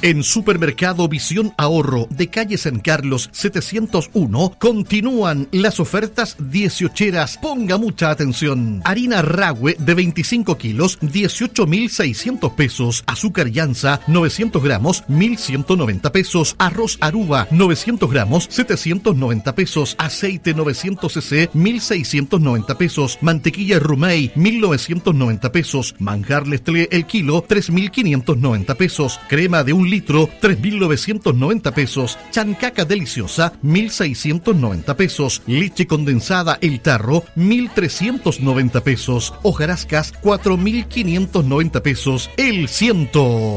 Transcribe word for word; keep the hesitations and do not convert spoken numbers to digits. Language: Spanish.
En Supermercado Visión Ahorro de calle San Carlos setecientos uno continúan las ofertas dieciocheras. Ponga mucha atención. Harina Rahue de veinticinco kilos, dieciocho mil seiscientos pesos. Azúcar Llanza, novecientos gramos, mil ciento noventa pesos. Arroz Aruba, novecientos gramos, setecientos noventa pesos. Aceite novecientos cc, mil seiscientos noventa pesos. Mantequilla Rumey, mil novecientos noventa pesos. Manjar Nestlé el kilo, tres mil quinientos noventa pesos. Crema de un litro, tres mil novecientos noventa pesos. Chancaca deliciosa, mil seiscientos noventa pesos. Leche condensada El Tarro, mil trescientos noventa pesos. Hojarascas, cuatro mil quinientos noventa pesos. El ciento.